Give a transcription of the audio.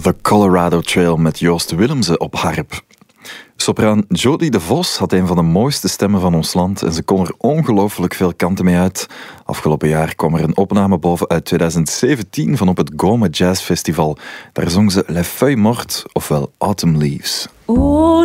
The Colorado Trail met Joost Willemse op harp. Sopraan Jodie de Vos had een van de mooiste stemmen van ons land en ze kon er ongelooflijk veel kanten mee uit. Afgelopen jaar kwam er een opname boven uit 2017 van op het Goma Jazz Festival. Daar zong ze Les Feuilles Mortes, ofwel Autumn Leaves.